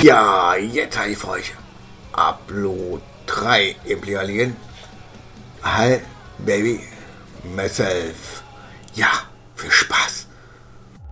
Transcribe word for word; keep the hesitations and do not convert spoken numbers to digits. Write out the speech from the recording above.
Ja, jetzt habe ich für euch Upload drei Imperialien. Hi, Baby, myself. Ja, viel Spaß.